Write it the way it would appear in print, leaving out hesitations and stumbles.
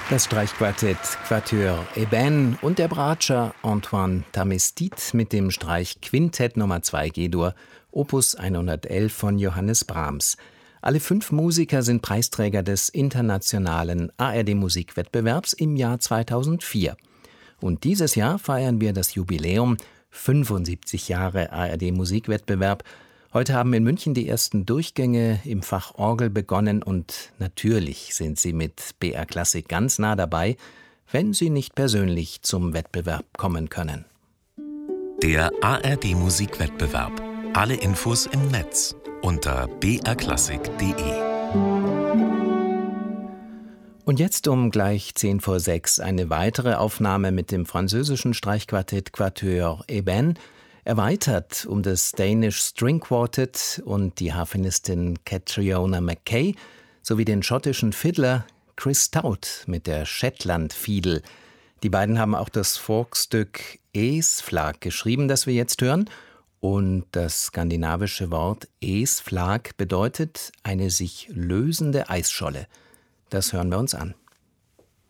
Das Streichquartett Quatuor Eben und der Bratscher Antoine Tamestit mit dem Streich Quintett Nummer 2 G-Dur, Opus 111 von Johannes Brahms. Alle 5 Musiker sind Preisträger des internationalen ARD-Musikwettbewerbs im Jahr 2004. Und dieses Jahr feiern wir das Jubiläum, 75 Jahre ARD-Musikwettbewerb. Heute haben in München die ersten Durchgänge im Fach Orgel begonnen und natürlich sind Sie mit BR Klassik ganz nah dabei, wenn Sie nicht persönlich zum Wettbewerb kommen können. Der ARD-Musikwettbewerb. Alle Infos im Netz unter brklassik.de. Und jetzt um gleich 5:10 eine weitere Aufnahme mit dem französischen Streichquartett Quatuor Eben, erweitert um das Danish String Quartet und die Harfenistin Catriona McKay sowie den schottischen Fiddler Chris Stout mit der Shetland Fiedel. Die beiden haben auch das Folkstück Esflag geschrieben, das wir jetzt hören. Und das skandinavische Wort Esflag bedeutet eine sich lösende Eisscholle. Das hören wir uns an.